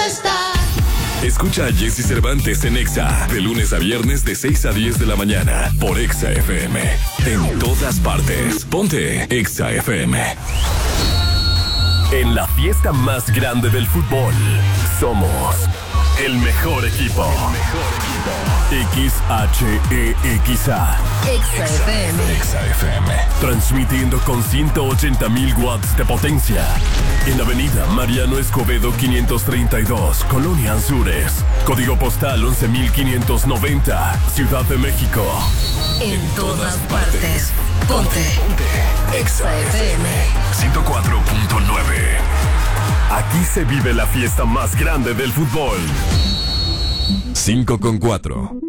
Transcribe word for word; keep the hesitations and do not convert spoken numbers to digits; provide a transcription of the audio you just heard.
está. Escucha a Jesse Cervantes en Exa, de lunes a viernes de seis a diez de la mañana, por Exa F M. En todas partes, ponte Exa F M. En la fiesta más grande del fútbol, somos el mejor equipo. El mejor equipo. X H E X A. Exa F M. Exa F M. Transmitiendo con ciento ochenta mil watts de potencia. En Avenida Mariano Escobedo quinientos treinta y dos, Colonia Anzures. Código postal once mil quinientos noventa, Ciudad de México. En todas partes, ponte Exa F M. ciento cuatro punto nueve. Aquí se vive la fiesta más grande del fútbol. cinco con cuatro.